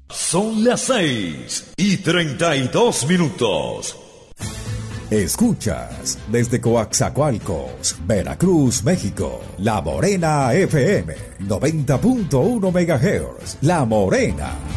Son las 6:32. Escuchas desde Coaxacualcos, Veracruz, México, La Morena FM, 90.1 MHz. La Morena,